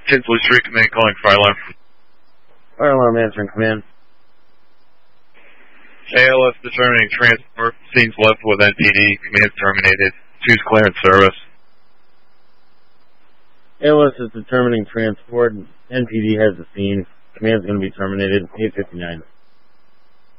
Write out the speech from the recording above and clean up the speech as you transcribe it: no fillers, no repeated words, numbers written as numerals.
Tinsley Street Command calling fire alarm. Fire alarm answering command. ALS determining transport. Scenes left with NPD. Command terminated. Choose clearance service. ALS is determining transport. NPD has the scene. Command's going to be terminated. 8:59.